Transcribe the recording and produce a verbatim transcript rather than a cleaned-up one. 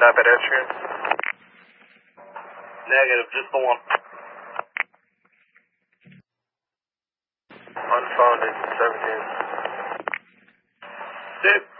Not pedestrian? Negative, just the one. Unfounded, seventeen. Six.